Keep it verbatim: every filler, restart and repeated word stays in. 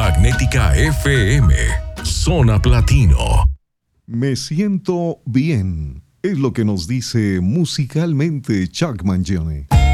Magnética F M, Zona Platino. Me siento bien, es lo que nos dice musicalmente Chuck Mangione.